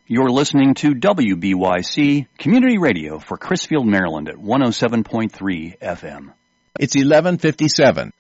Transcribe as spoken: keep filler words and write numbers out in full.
You're listening to W B Y C Community Radio for Crisfield, Maryland at one oh seven point three F M. It's eleven fifty-seven.